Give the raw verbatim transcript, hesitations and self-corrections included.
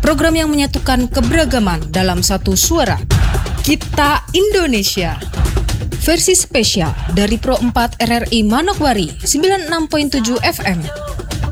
program yang menyatukan keberagaman dalam satu suara. Kita Indonesia. Versi spesial dari Pro empat R R I Manokwari sembilan puluh enam koma tujuh F M.